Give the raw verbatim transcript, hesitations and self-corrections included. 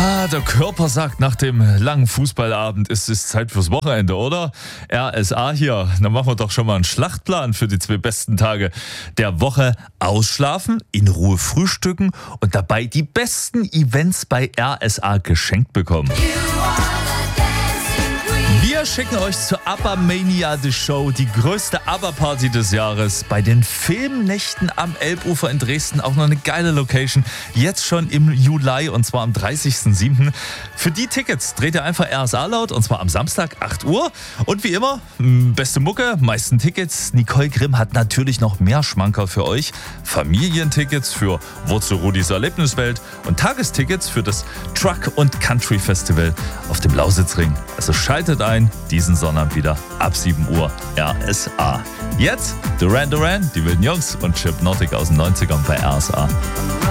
Ja, der Körper sagt, nach dem langen Fußballabend ist es Zeit fürs Wochenende, oder? R S A hier, dann machen wir doch schon mal einen Schlachtplan für die zwei besten Tage der Woche. Ausschlafen, in Ruhe frühstücken und dabei die besten Events bei R S A geschenkt bekommen. Wir schicken euch zur ABBA-Mania The Show, die größte ABBA-Party des Jahres. Bei den Filmnächten am Elbufer in Dresden, auch noch eine geile Location. Jetzt schon im Juli und zwar am dreißigsten siebten Für die Tickets dreht ihr einfach R S A laut und zwar am Samstag acht Uhr. Und wie immer, beste Mucke, meisten Tickets. Nicole Grimm hat natürlich noch mehr Schmankerl für euch. Familientickets für Wurzel Rudis Erlebniswelt und Tagestickets für das Truck- und Country Festival auf dem Lausitzring. Also schaltet ein, diesen Sonnabend wieder ab sieben Uhr R S A. Jetzt Duran Duran, die wilden Jungs und Chip Nautic aus den neunzigern bei R S A.